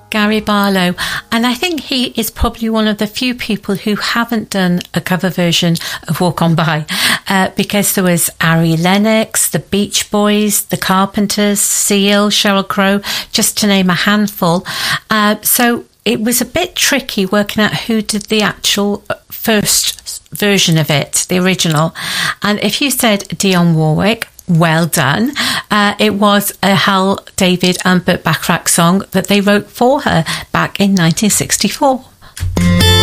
Gary Barlow, and I think he is probably one of the few people who haven't done a cover version of Walk On By, because there was Ari Lennox, the Beach Boys, the Carpenters, Seal, Sheryl Crow, just to name a handful. So it was a bit tricky working out who did the actual first version of it, the original. And if you said Dionne Warwick, well done. It was a Hal David and Burt Bacharach song that they wrote for her back in 1964.